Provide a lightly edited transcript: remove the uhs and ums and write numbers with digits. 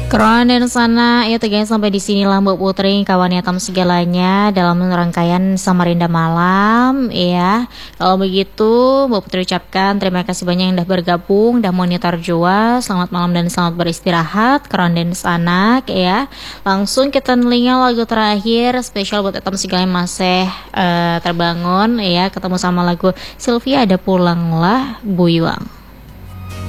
Keren dan sana ya tegas sampai di sinilah Mbak Putri kawannya tam segalanya dalam rangkaian Samarinda Malam ya. Kalau begitu Mbak Putri ucapkan terima kasih banyak yang udah bergabung dan monitor Joa. Selamat malam dan selamat beristirahat. Keren dan sana ya. Langsung kita nelinga lagu terakhir spesial buat tam segalanya masih terbangun ya, ketemu sama lagu Sylvia ada pulanglah Bu Yuang.